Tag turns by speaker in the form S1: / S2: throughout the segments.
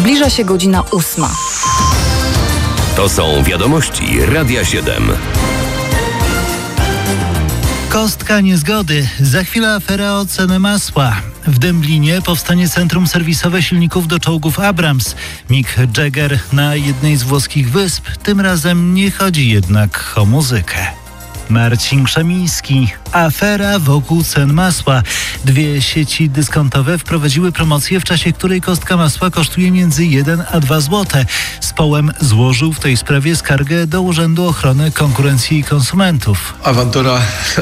S1: Zbliża się godzina 8.
S2: To są wiadomości Radia 7.
S3: Kostka niezgody. Za chwilę afera o cenę masła. W Dęblinie powstanie centrum serwisowe silników do czołgów Abrams. Mick Jagger na jednej z włoskich wysp. Tym razem nie chodzi jednak o muzykę. Marcin Krzemiński. Afera wokół cen masła. 2 sieci dyskontowe wprowadziły promocję, w czasie której kostka masła kosztuje między 1 a 2 zł. Społem złożył w tej sprawie skargę do Urzędu Ochrony Konkurencji i Konsumentów.
S4: Awantura,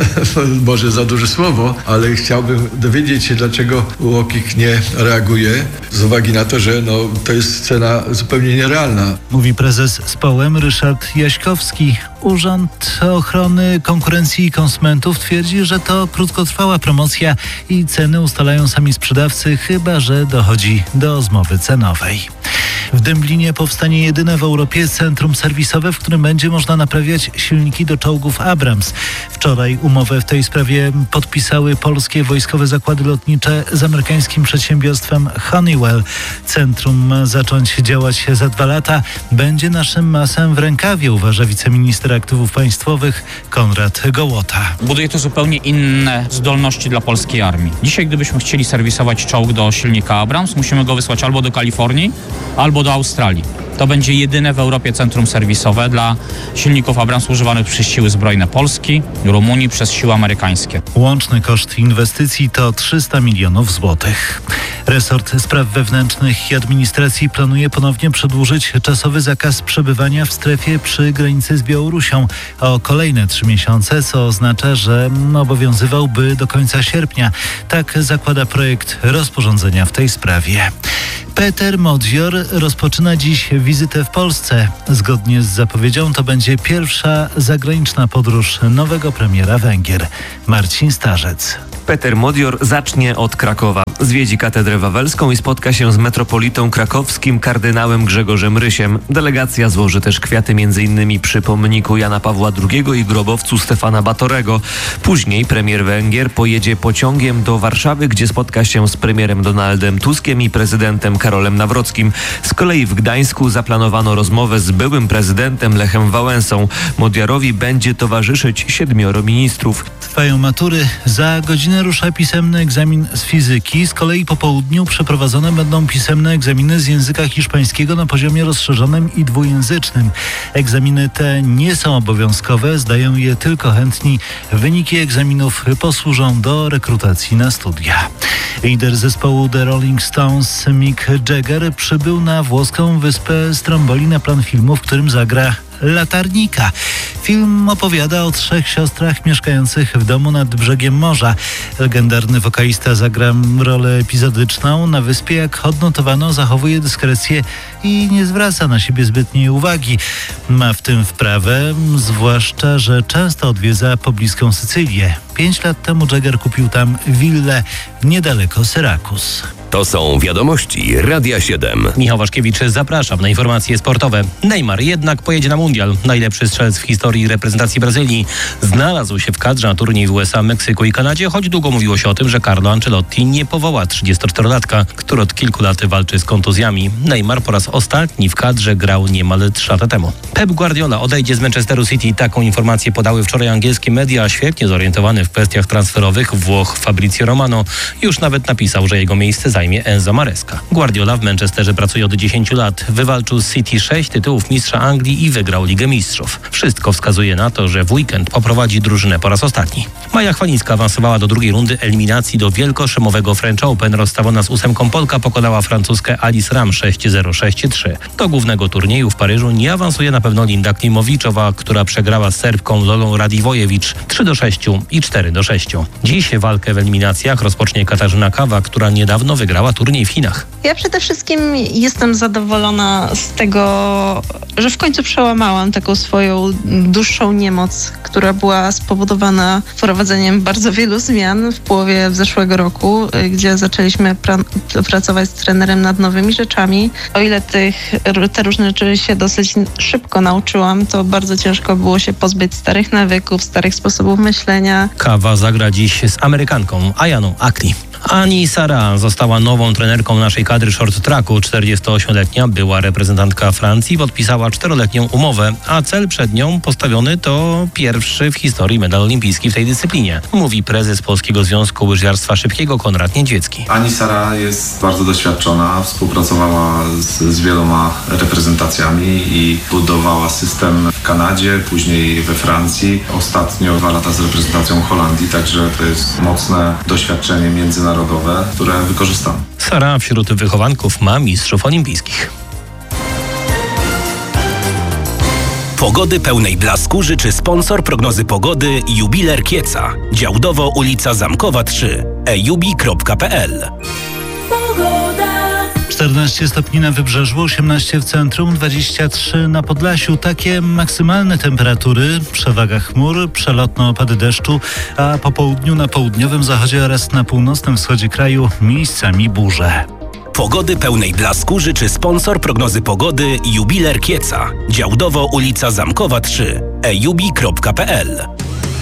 S4: może za duże słowo, ale chciałbym dowiedzieć się, dlaczego UOKiK nie reaguje, z uwagi na to, że to jest cena zupełnie nierealna.
S3: Mówi prezes Społem Ryszard Jaśkowski. Urząd Ochrony Konkurencji i Konsumentów twierdzi, że to krótkotrwała promocja i ceny ustalają sami sprzedawcy, chyba że dochodzi do zmowy cenowej. W Dęblinie powstanie jedyne w Europie centrum serwisowe, w którym będzie można naprawiać silniki do czołgów Abrams. Wczoraj umowę w tej sprawie podpisały polskie wojskowe zakłady lotnicze z amerykańskim przedsiębiorstwem Honeywell. Centrum ma zacząć działać za 2 lata. Będzie naszym masem w rękawie, uważa wiceminister aktywów państwowych Konrad Gołota.
S5: Buduje to zupełnie inne zdolności dla polskiej armii. Dzisiaj, gdybyśmy chcieli serwisować czołg do silnika Abrams, musimy go wysłać albo do Kalifornii, albo do Australii. To będzie jedyne w Europie centrum serwisowe dla silników Abrams używanych przez siły zbrojne Polski, Rumunii, przez siły amerykańskie.
S3: Łączny koszt inwestycji to 300 milionów złotych. Resort Spraw Wewnętrznych i Administracji planuje ponownie przedłużyć czasowy zakaz przebywania w strefie przy granicy z Białorusią o kolejne 3 miesiące, co oznacza, że obowiązywałby do końca sierpnia. Tak zakłada projekt rozporządzenia w tej sprawie. Peter Modzior rozpoczyna dziś wizytę w Polsce. Zgodnie z zapowiedzią to będzie pierwsza zagraniczna podróż nowego premiera Węgier. Marcin Starzec.
S6: Peter Modzior zacznie od Krakowa. Zwiedzi katedrę wawelską i spotka się z metropolitą krakowskim kardynałem Grzegorzem Rysiem. Delegacja złoży też kwiaty m.in. przy pomniku Jana Pawła II i grobowcu Stefana Batorego. Później premier Węgier pojedzie pociągiem do Warszawy, gdzie spotka się z premierem Donaldem Tuskiem i prezydentem Karolem Nawrockim. Z kolei w Gdańsku zaplanowano rozmowę z byłym prezydentem Lechem Wałęsą. Modiarowi będzie towarzyszyć 7 ministrów.
S3: Trwają matury. Za godzinę rusza pisemny egzamin z fizyki. Z kolei po południu przeprowadzone będą pisemne egzaminy z języka hiszpańskiego na poziomie rozszerzonym i dwujęzycznym. Egzaminy te nie są obowiązkowe, zdają je tylko chętni. Wyniki egzaminów posłużą do rekrutacji na studia. Lider zespołu The Rolling Stones Mick Jagger przybył na włoską wyspę Stromboli na plan filmu, w którym zagra latarnika. Film opowiada o 3 siostrach mieszkających w domu nad brzegiem morza. Legendarny wokalista zagra rolę epizodyczną. Na wyspie, jak odnotowano, zachowuje dyskrecję i nie zwraca na siebie zbytniej uwagi. Ma w tym wprawę, zwłaszcza że często odwiedza pobliską Sycylię. 5 lat temu Jagger kupił tam willę niedaleko Syrakus.
S2: To są wiadomości Radia 7.
S7: Michał Waszkiewicz, zapraszam na informacje sportowe. Neymar jednak pojedzie na mundial. Najlepszy strzelec w historii reprezentacji Brazylii znalazł się w kadrze na turniej w USA, Meksyku i Kanadzie, choć długo mówiło się o tym, że Carlo Ancelotti nie powoła 34-latka, który od kilku lat walczy z kontuzjami. Neymar po raz ostatni w kadrze grał niemal 3 lata temu. Pep Guardiola odejdzie z Manchesteru City. Taką informację podały wczoraj angielskie media. Świetnie zorientowany w kwestiach transferowych Włoch Fabrizio Romano już nawet napisał, że jego miejsce zajmie Enzo Maresca. Guardiola w Manchesterze pracuje od 10 lat. Wywalczył z City 6 tytułów mistrza Anglii i wygrał Ligę Mistrzów. Wszystko wskazuje na to, że w weekend poprowadzi drużynę po raz ostatni. Maja Chwalińska awansowała do drugiej rundy eliminacji do wielkoszymowego French Open. Rozstawiona z 8 Polka pokonała francuskę Alice Ram 6-0, 6-3. Do głównego turnieju w Paryżu nie awansuje na pewno Linda Klimowiczowa, która przegrała z Serbką Lolą Radivojewicz 3-6 i 4-6. Dziś walkę w eliminacjach rozpocznie Katarzyna Kawa, która niedawno wygrała turniej w Chinach.
S8: Ja przede wszystkim jestem zadowolona z tego, że w końcu przełamałam taką swoją dłuższą niemoc, która była spowodowana wprowadzeniem bardzo wielu zmian w połowie zeszłego roku, gdzie zaczęliśmy pracować z trenerem nad nowymi rzeczami. O ile te różne rzeczy się dosyć szybko nauczyłam, to bardzo ciężko było się pozbyć starych nawyków, starych sposobów myślenia.
S7: Kawa zagra dziś z Amerykanką Ayaną Akli. Ani Sara została nową trenerką naszej kadry short tracku. 48-letnia była reprezentantka Francji, podpisała 4-letnią umowę, a cel przed nią postawiony to pierwszy w historii medal olimpijski w tej dyscyplinie, mówi prezes Polskiego Związku Łyżwiarstwa Szybkiego Konrad Niedźwiecki.
S1: Ani Sara jest bardzo doświadczona, współpracowała z wieloma reprezentacjami i budowała system w Kanadzie, później we Francji, ostatnio 2 lata z reprezentacją Holandii, także to jest mocne doświadczenie międzynarodowe, które wykorzystam.
S7: Sara wśród wychowanków ma mistrzów olimpijskich.
S9: Pogody pełnej blasku życzy sponsor prognozy pogody Jubiler Kieca. Działdowo ulica Zamkowa 3. ejubi.pl.
S3: 14 stopni na Wybrzeżu, 18 w centrum, 23 na Podlasiu. Takie maksymalne temperatury, przewaga chmur, przelotne opady deszczu, a po południu na południowym zachodzie oraz na północnym wschodzie kraju miejscami burze.
S9: Pogody pełnej blasku życzy sponsor prognozy pogody Jubiler Kieca. Działdowo ulica Zamkowa 3. ejubi.pl.